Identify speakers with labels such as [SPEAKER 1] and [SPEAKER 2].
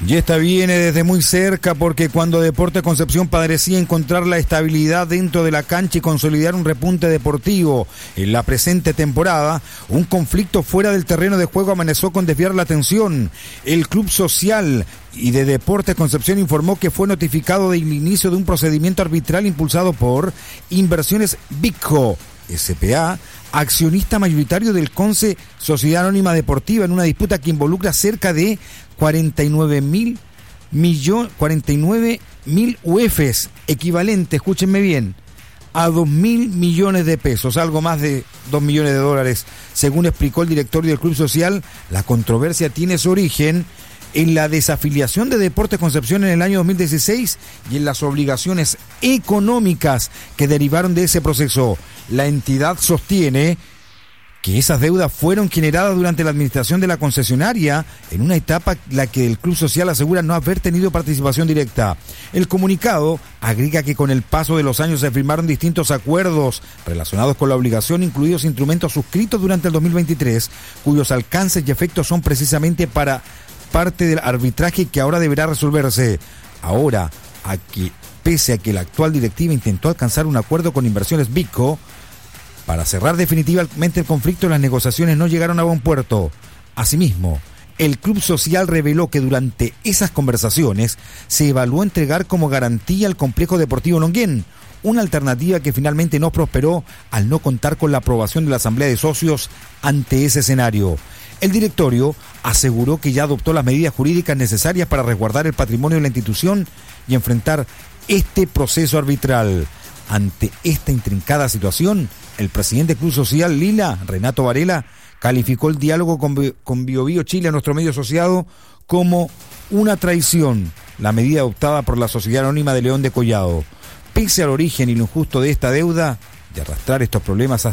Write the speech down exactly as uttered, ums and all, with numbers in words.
[SPEAKER 1] Y esta viene desde muy cerca porque cuando Deportes Concepción parecía encontrar la estabilidad dentro de la cancha y consolidar un repunte deportivo en la presente temporada, un conflicto fuera del terreno de juego amenazó con desviar la atención. El Club Social y de Deportes Concepción informó que fue notificado del inicio de un procedimiento arbitral impulsado por Inversiones Bitco S P A, accionista mayoritario del Conce Sociedad Anónima Deportiva, en una disputa que involucra cerca de cuarenta y nueve mil millones, cuarenta y nueve mil U Fs, equivalente, escúchenme bien, a dos mil millones de pesos, algo más de dos millones de dólares. Según explicó el directorio del Club Social, la controversia tiene su origen en la desafiliación de Deportes Concepción en el año dos mil dieciséis y en las obligaciones económicas que derivaron de ese proceso. La entidad sostiene que esas deudas fueron generadas durante la administración de la concesionaria, en una etapa en la que el Club Social asegura no haber tenido participación directa. El comunicado agrega que con el paso de los años se firmaron distintos acuerdos relacionados con la obligación, incluidos instrumentos suscritos durante el dos mil veintitrés, cuyos alcances y efectos son precisamente para parte del arbitraje que ahora deberá resolverse. Ahora, a que, pese a que la actual directiva intentó alcanzar un acuerdo con Inversiones Bitco para cerrar definitivamente el conflicto, las negociaciones no llegaron a buen puerto. Asimismo, el Club Social reveló que durante esas conversaciones se evaluó entregar como garantía el complejo deportivo Longuén, una alternativa que finalmente no prosperó al no contar con la aprobación de la Asamblea de Socios ante ese escenario. El directorio aseguró que ya adoptó las medidas jurídicas necesarias para resguardar el patrimonio de la institución y enfrentar este proceso arbitral. Ante esta intrincada situación, el presidente del Club Social Lila, Renato Varela, calificó el diálogo con, con Biobío Chile, nuestro medio asociado, como una traición, la medida adoptada por la Sociedad Anónima de León de Collado. Pese al origen y lo injusto de esta deuda, de arrastrar estos problemas hasta